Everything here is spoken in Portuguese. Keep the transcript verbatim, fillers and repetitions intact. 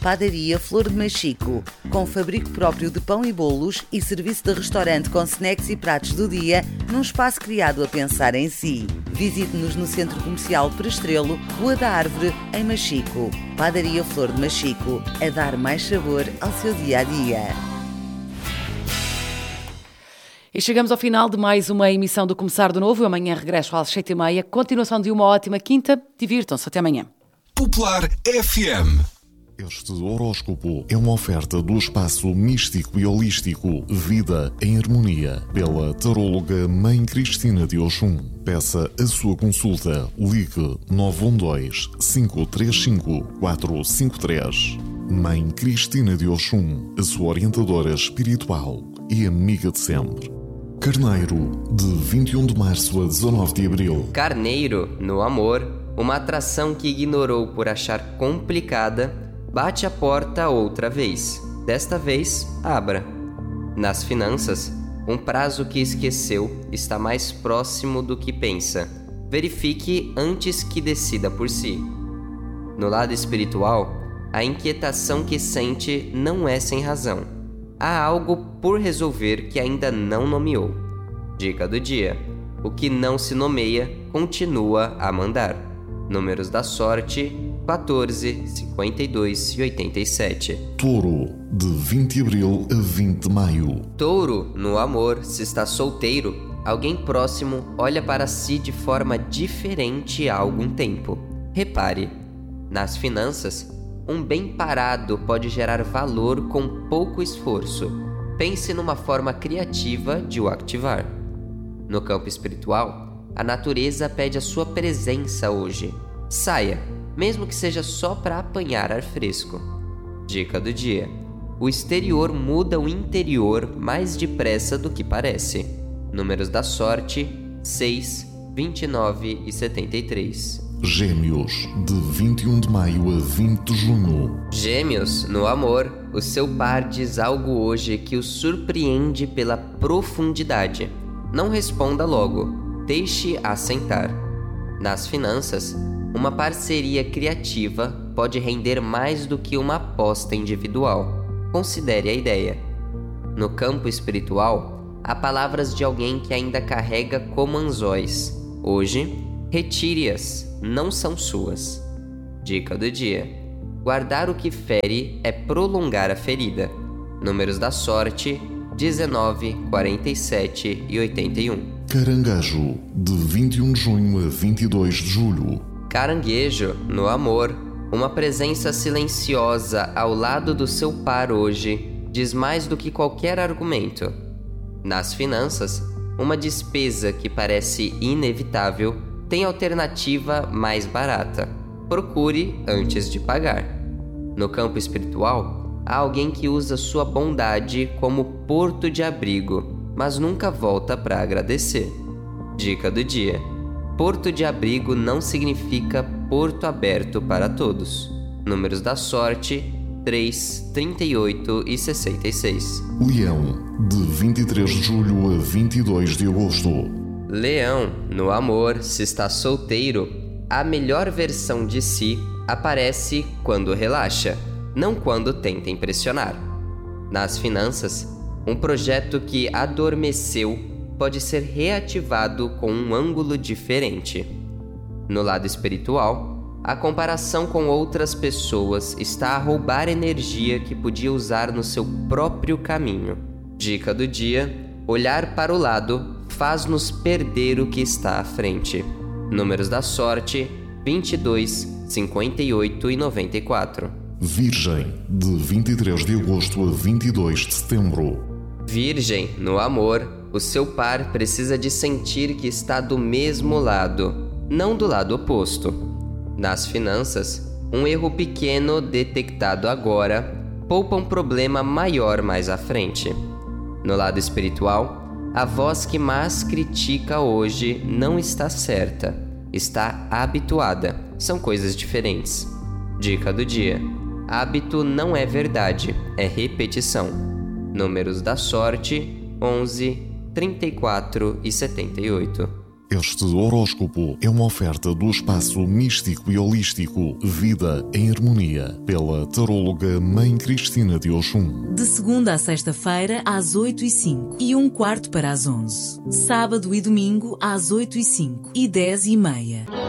Padaria Flor de Machico, com fabrico próprio de pão e bolos e serviço de restaurante com snacks e pratos do dia, num espaço criado a pensar em si. Visite-nos no Centro Comercial Prestrelo, Rua da Árvore, em Machico. Padaria Flor de Machico, a dar mais sabor ao seu dia-a-dia. E chegamos ao final de mais uma emissão do Começar de Novo. Eu amanhã regresso às sete e meia. Continuação de uma ótima quinta. Divirtam-se. Até amanhã. Popular F M. Este horóscopo é uma oferta do espaço místico e holístico Vida em Harmonia, pela taróloga Mãe Cristina de Oxum. Peça a sua consulta. Ligue nove um dois, cinco três cinco, quatro cinco três. Mãe Cristina de Oxum, a sua orientadora espiritual e amiga de sempre. Carneiro, de vinte e um de março a dezanove de abril. Carneiro, no amor, uma atração que ignorou por achar complicada, bate a porta outra vez. Desta vez, abra. Nas finanças, um prazo que esqueceu está mais próximo do que pensa. Verifique antes que decida por si. No lado espiritual, a inquietação que sente não é sem razão. Há algo por resolver que ainda não nomeou. Dica do dia: o que não se nomeia continua a mandar. Números da sorte: quatorze, cinquenta e dois e oitenta e sete. Touro, de vinte de abril a vinte de maio. Touro, no amor, se está solteiro, alguém próximo olha para si de forma diferente há algum tempo. Repare. Nas finanças, um bem parado pode gerar valor com pouco esforço. Pense numa forma criativa de o ativar. No campo espiritual, a natureza pede a sua presença hoje. Saia, mesmo que seja só para apanhar ar fresco. Dica do dia: o exterior muda o interior mais depressa do que parece. Números da sorte: seis, vinte e nove e setenta e três. Gêmeos, de vinte e um de maio a vinte de junho. Gêmeos, no amor, o seu par diz algo hoje que o surpreende pela profundidade. Não responda logo, deixe assentar. Nas finanças, uma parceria criativa pode render mais do que uma aposta individual. Considere a ideia. No campo espiritual, há palavras de alguém que ainda carrega como anzóis. Hoje, retire-as, não são suas. Dica do dia: guardar o que fere é prolongar a ferida. Números da sorte: dezenove, quarenta e sete e oitenta e um. Caranguejo, de vinte e um de junho a vinte e dois de julho. Caranguejo, no amor, uma presença silenciosa ao lado do seu par hoje diz mais do que qualquer argumento. Nas finanças, uma despesa que parece inevitável tem alternativa mais barata. Procure antes de pagar. No campo espiritual, há alguém que usa sua bondade como porto de abrigo, mas nunca volta para agradecer. Dica do dia: porto de abrigo não significa porto aberto para todos. Números da sorte: três, trinta e oito e sessenta e seis. Leão, de vinte e três de julho a vinte e dois de agosto. Leão, no amor, se está solteiro, a melhor versão de si aparece quando relaxa, não quando tenta impressionar. Nas finanças, um projeto que adormeceu pode ser reativado com um ângulo diferente. No lado espiritual, a comparação com outras pessoas está a roubar energia que podia usar no seu próprio caminho. Dica do dia: olhar para o lado faz-nos perder o que está à frente. Números da sorte: vinte e dois, cinquenta e oito e noventa e quatro. Virgem, de vinte e três de agosto a vinte e dois de setembro. Virgem, no amor, o seu par precisa de sentir que está do mesmo lado, não do lado oposto. Nas finanças, um erro pequeno detectado agora poupa um problema maior mais à frente. No lado espiritual, a voz que mais critica hoje não está certa, está habituada. São coisas diferentes. Dica do dia: hábito não é verdade, é repetição. Números da sorte: onze, trinta e quatro e setenta e oito. Este horóscopo é uma oferta do espaço místico e holístico Vida em Harmonia, pela taróloga Mãe Cristina de Oxum. De segunda a sexta-feira, às oito e cinco e um quarto para as onze. Sábado e domingo, às oito e cinco e dez e meia.